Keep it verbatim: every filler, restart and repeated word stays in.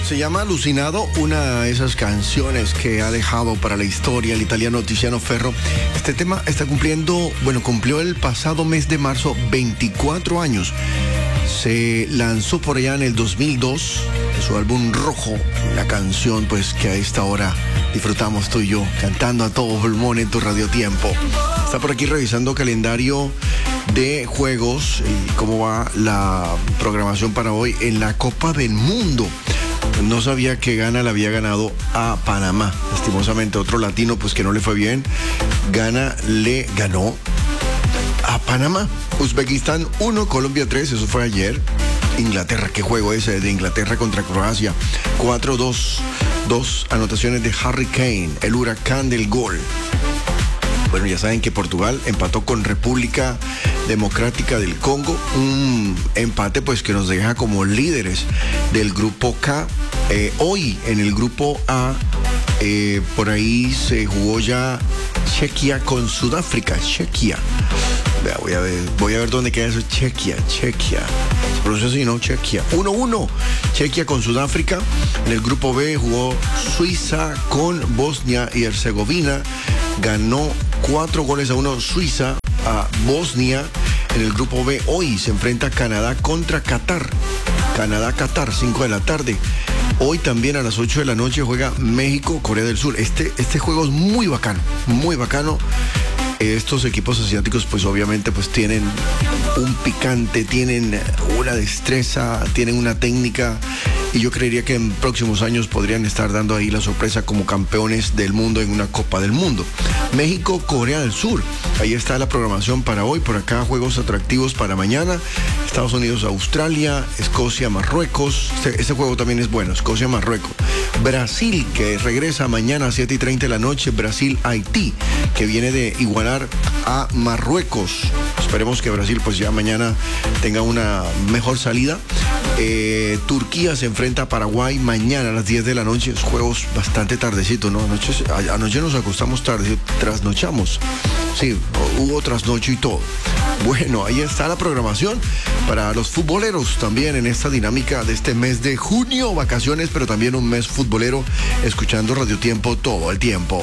Se llama Alucinado, una de esas canciones que ha dejado para la historia el italiano Tiziano Ferro. Este tema está cumpliendo, bueno, cumplió el pasado mes de marzo veinticuatro años. Se lanzó por allá en el dos mil dos de su álbum Rojo, una canción pues que a esta hora disfrutamos tú y yo, cantando a todo pulmón en tu Radio Tiempo. Está por aquí revisando calendario de juegos y cómo va la programación para hoy en la Copa del Mundo. No sabía que Ghana le había ganado a Panamá. Lastimosamente otro latino pues que no le fue bien. Ghana le ganó a Panamá. Uzbekistán uno, Colombia tres, eso fue ayer. Inglaterra, qué juego ese de Inglaterra contra Croacia. cuatro dos. Dos anotaciones de Harry Kane, el huracán del gol. Bueno, ya saben que Portugal empató con República Democrática del Congo. Un empate pues que nos deja como líderes del grupo K. Eh, hoy en el grupo A, eh, por ahí se jugó ya Chequia con Sudáfrica. Chequia. Vea, voy a ver, voy a ver dónde queda eso. Chequia, Chequia. Se pronuncia así, ¿no? Chequia. uno uno. Chequia con Sudáfrica. En el grupo B jugó Suiza con Bosnia y Herzegovina. Ganó cuatro goles a uno Suiza a Bosnia. En el grupo B hoy se enfrenta Canadá contra Qatar. Canadá-Qatar, cinco de la tarde. Hoy también a las ocho de la noche juega México-Corea del Sur. Este, este juego es muy bacano, muy bacano. Estos equipos asiáticos pues obviamente pues tienen un picante, tienen una destreza, tienen una técnica y yo creería que en próximos años podrían estar dando ahí la sorpresa como campeones del mundo en una Copa del Mundo. México, Corea del Sur, ahí está la programación para hoy. Por acá juegos atractivos para mañana. Estados Unidos, Australia, Escocia, Marruecos. Este, este juego también es bueno, Escocia, Marruecos. Brasil, que regresa mañana a siete y treinta de la noche. Brasil, Haití, que viene de igualar a Marruecos. Esperemos que Brasil pues ya mañana tenga una mejor salida. Eh, Turquía se enfrenta a Paraguay mañana a las diez de la noche. Es juegos bastante tardecito, ¿no? Anoche, anoche nos acostamos tarde, trasnochamos. Sí, hubo trasnocho y todo. Bueno, ahí está la programación para los futboleros también en esta dinámica de este mes de junio, vacaciones, pero también un mes futbolero, escuchando Radio Tiempo todo el tiempo.